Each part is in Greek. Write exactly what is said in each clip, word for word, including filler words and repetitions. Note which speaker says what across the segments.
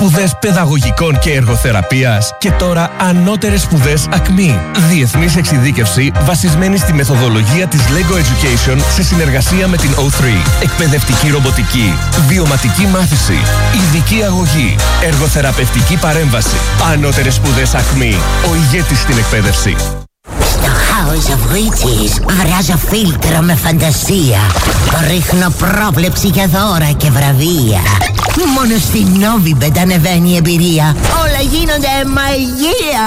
Speaker 1: Σπουδές παιδαγωγικών και εργοθεραπείας και τώρα ανώτερες σπουδές ΑΚΜΗ. Διεθνής εξειδίκευση βασισμένη στη μεθοδολογία της Lego Education σε συνεργασία με την ο θρι. Εκπαιδευτική ρομποτική, βιωματική μάθηση, ειδική αγωγή, εργοθεραπευτική παρέμβαση. Ανώτερες σπουδές ΑΚΜΗ. Ο ηγέτης στην εκπαίδευση.
Speaker 2: House of Witches βράζω φίλτρο με φαντασία. Ρίχνω πρόβλεψη για δώρα και βραβεία. Μόνο στην Novibet ανεβαίνει η εμπειρία. Όλα γίνονται μαγεία.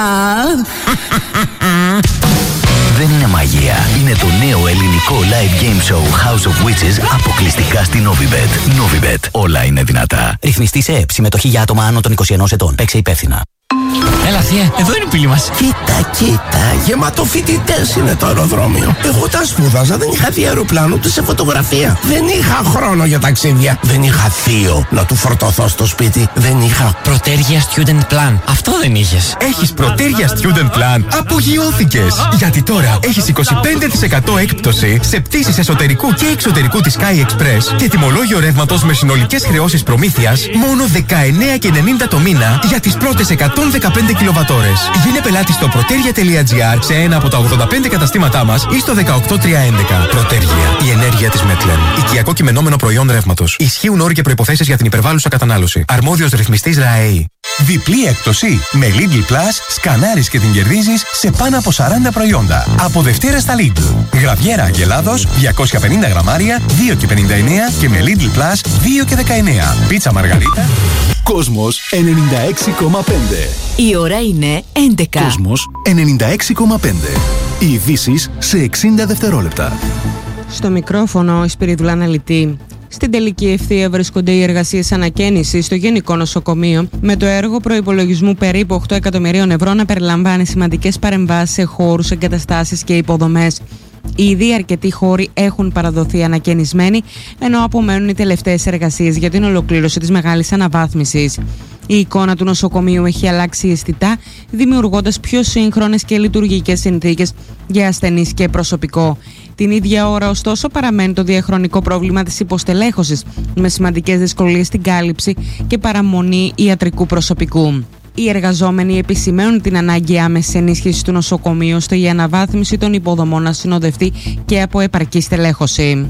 Speaker 3: Δεν είναι μαγεία. Είναι το νέο ελληνικό live game show House of Witches αποκλειστικά στη Novibet. Novibet. Όλα είναι δυνατά.
Speaker 4: Ρυθμιστή σε ΕΕΠ. Συμμετοχή για άτομα άνω των είκοσι ενός ετών. Παίξε υπεύθυνα.
Speaker 5: Έλα θεία, εδώ είναι η πύλη μας.
Speaker 6: Κοίτα, κοίτα, γεμάτο φοιτητές είναι το αεροδρόμιο. Εγώ τα σπούδαζα, δεν είχα δει αεροπλάνο ούτε σε φωτογραφία. Δεν είχα χρόνο για ταξίδια. Δεν είχα θείο να του φορτωθώ στο σπίτι. Δεν είχα
Speaker 5: Πρωτέργεια Student Plan. Αυτό δεν είχες.
Speaker 7: Έχεις Πρωτέργεια Student Plan. Απογειώθηκες. Γιατί τώρα έχεις είκοσι πέντε τοις εκατό έκπτωση σε πτήσεις εσωτερικού και εξωτερικού της Sky Express και τιμολόγιο ρεύματος με συνολικές χρεώσεις προμήθειας μόνο δεκαεννέα και ενενήντα το μήνα για τις πρώτες εκατόν δεκαπέντε κιλοβατόρες. Γίνε πελάτη στο protergia τελεία gr σε ένα από τα ογδόντα πέντε καταστήματά μας ή στο δεκαοκτώ τριακόσια έντεκα. Protergia, η ενέργεια της Μέτλεν. Οικιακό κειμενόμενο προϊόν ρεύματος. Ισχύουν όροι και προϋποθέσεις για την υπερβάλλουσα κατανάλωση. Αρμόδιος ρυθμιστής ΡΑΕΗ.
Speaker 1: Διπλή έκπτωση με Lidl Plus, σκανάρεις και την κερδίζεις σε πάνω από σαράντα προϊόντα. Από Δευτέρα στα Lidl. Γραβιέρα Αγελάδος διακόσια πενήντα γραμμάρια, δύο και πενήντα εννέα και με Lidl Plus δύο και δεκαεννέα. Πίτσα Μαργαρίτα.
Speaker 8: Κόσμος ενενήντα έξι κόμμα πέντε.
Speaker 9: Η ώρα είναι έντεκα.
Speaker 8: Κόσμος ενενήντα έξι κόμμα πέντε. Οι ειδήσεις σε εξήντα δευτερόλεπτα.
Speaker 10: Στο μικρόφωνο η Σπυρίδουλα Αναλυτή. Στην τελική ευθεία βρίσκονται οι εργασίες ανακαίνησης στο Γενικό Νοσοκομείο, με το έργο προϋπολογισμού περίπου οκτώ εκατομμυρίων ευρώ να περιλαμβάνει σημαντικές παρεμβάσεις σε χώρους, εγκαταστάσεις και υποδομές. Ήδη αρκετοί χώροι έχουν παραδοθεί ανακαινισμένοι, ενώ απομένουν οι τελευταίες εργασίες για την ολοκλήρωση της μεγάλης αναβάθμισης. Η εικόνα του νοσοκομείου έχει αλλάξει αισθητά, δημιουργώντας πιο σύγχρονες και λειτουργικές συνθήκες για ασθενείς και προσωπικό. Την ίδια ώρα, ωστόσο, παραμένει το διαχρονικό πρόβλημα της υποστελέχωσης, με σημαντικές δυσκολίες στην κάλυψη και παραμονή ιατρικού προσωπικού. Οι εργαζόμενοι επισημαίνουν την ανάγκη άμεσης ενίσχυσης του νοσοκομείου, ώστε η αναβάθμιση των υποδομών να συνοδευτεί και από επαρκή στελέχωση.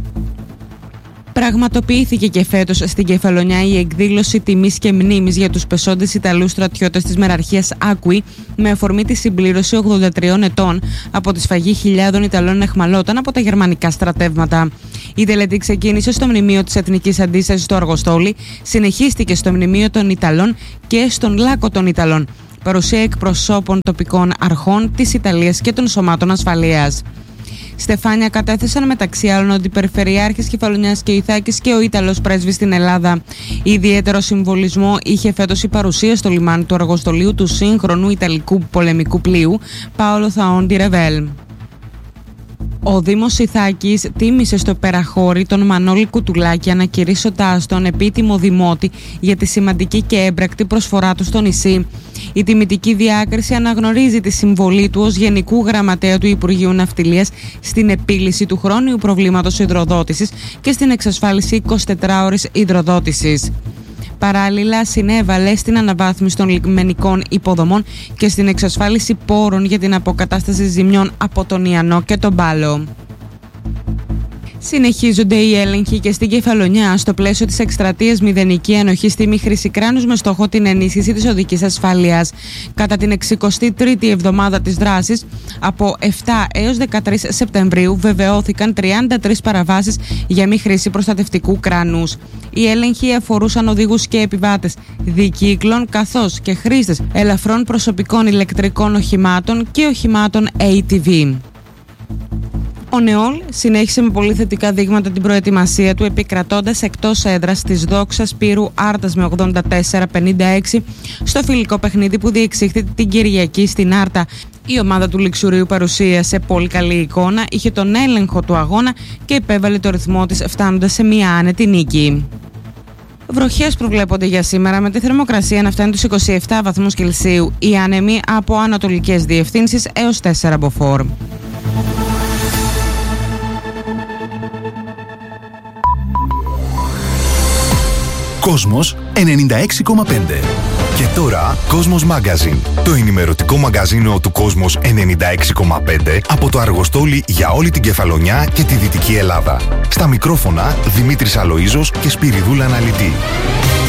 Speaker 10: Πραγματοποιήθηκε και φέτος στην Κεφαλονιά η εκδήλωση τιμής και μνήμης για τους πεσόντες Ιταλούς στρατιώτες της μεραρχίας Άκουι, με αφορμή τη συμπλήρωση ογδόντα τριών ετών από τη σφαγή χιλιάδων Ιταλών εχμαλώτων από τα γερμανικά στρατεύματα. Η τελετή ξεκίνησε στο μνημείο της Εθνικής Αντίστασης στο Αργοστόλι, συνεχίστηκε στο μνημείο των Ιταλών και στον Λάκκο των Ιταλών. Παρουσία εκπροσώπων τοπικών αρχών της Ιταλίας και των σωμάτων ασφαλείας. Στεφάνια κατέθεσαν μεταξύ άλλων ότι η Περιφερειάρχης Κεφαλονιάς και Ιθάκης και ο Ιταλός πρέσβης στην Ελλάδα. Ιδιαίτερο συμβολισμό είχε φέτος η παρουσία στο λιμάνι του Αργοστολίου του σύγχρονου Ιταλικού πολεμικού πλοίου Πάολο Θαόντι Ρεβέλ. Ο Δήμος Ιθάκης τίμησε στο Περαχώρι τον Μανώλη Κουτουλάκη, ανακηρύσσοντάς τον επίτιμο δημότη για τη σημαντική και έμπρακτη προσφορά του στο νησί. Η τιμητική διάκριση αναγνωρίζει τη συμβολή του ως Γενικού Γραμματέα του Υπουργείου Ναυτιλίας στην επίλυση του χρόνιου προβλήματος υδροδότησης και στην εξασφάλιση εικοσιτετράωρης υδροδότησης. Παράλληλα, συνέβαλε στην αναβάθμιση των λιμενικών υποδομών και στην εξασφάλιση πόρων για την αποκατάσταση ζημιών από τον Ιαννό και τον Πάλο. Συνεχίζονται οι έλεγχοι και στην Κεφαλονιά στο πλαίσιο της εκστρατείας Μηδενική Ανοχή στη Μη Χρήση Κράνους, με στόχο την ενίσχυση της οδικής ασφάλειας. Κατά την εξηκοστή τρίτη εβδομάδα της δράσης, από επτά έως δεκατρείς Σεπτεμβρίου, βεβαιώθηκαν τριάντα τρεις παραβάσεις για μη χρήση προστατευτικού κράνους. Οι έλεγχοι αφορούσαν οδηγούς και επιβάτες δικύκλων, καθώς και χρήστες ελαφρών προσωπικών ηλεκτρικών οχημάτων και οχημάτων έι τι βι. Ο Νεόλ συνέχισε με πολύ θετικά δείγματα την προετοιμασία του, επικρατώντας εκτός έδρας της Δόξας Πύρου Άρτας με ογδόντα τέσσερα πενήντα έξι στο φιλικό παιχνίδι που διεξήχθη την Κυριακή στην Άρτα. Η ομάδα του Λιξουρίου παρουσίασε πολύ καλή εικόνα, είχε τον έλεγχο του αγώνα και επέβαλε το ρυθμό της, φτάνοντας σε μια άνετη νίκη. Βροχές προβλέπονται για σήμερα, με τη θερμοκρασία να φτάνει τους είκοσι επτά βαθμούς Κελσίου. Οι άνεμοι από ανατολικές διευθύνσεις έως τέσσερα μποφόρ.
Speaker 8: Κόσμος ενενήντα έξι κόμμα πέντε.
Speaker 11: Και τώρα Cosmos Magazine, το ενημερωτικό μαγκαζίνο του Cosmos ενενήντα έξι κόμμα πέντε από το Αργοστόλι για όλη την Κεφαλονιά και τη Δυτική Ελλάδα. Στα μικρόφωνα Δημήτρης Αλοΐζος και Σπυριδούλα Αναλυτή.